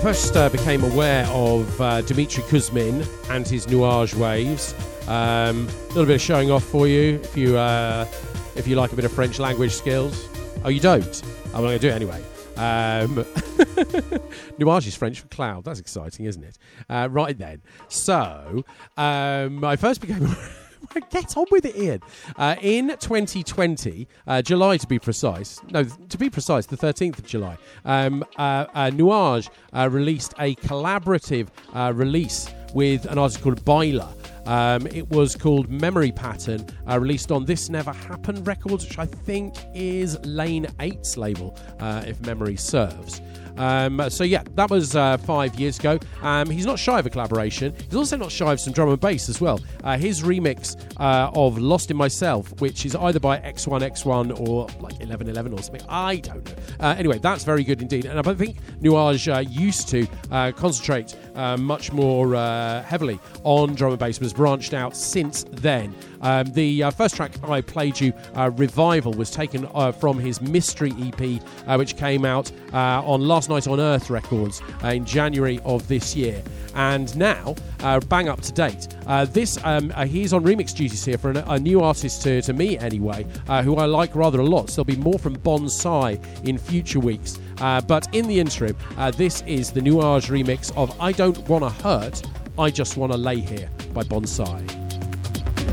first became aware of Dmitry Kuzmin and his Nuage waves, a little bit of showing off for you if you like a bit of French language skills. Oh, you don't? I'm going to do it anyway. Nuage is French for cloud. That's exciting, isn't it? Right then. So, I first became... Get on with it, Ian. In 2020, July to be precise, the 13th of July, Nuage released a collaborative release with an artist called Byler. It was called Memory Pattern, released on This Never Happened Records, which I think is Lane 8's label, if memory serves. That was 5 years ago. He's not shy of a collaboration. He's also not shy of some drum and bass as well. His remix of Lost in Myself, which is either by X1X1 or like 1111 or something. I don't know. Anyway, that's very good indeed. And I think Nuage used to concentrate much more heavily on drum and bass, but has branched out since then. The first track I played you, Revival, was taken from his Mystery EP, which came out on Last Night on Earth Records in January of this year. And now, bang up to date. He's on remix duties here for a new artist to me anyway, who I like rather a lot. So there'll be more from Bonsai in future weeks. But in the interim, this is the Nuage remix of I Don't Wanna Hurt, I Just Wanna Lay Here by Bonsai.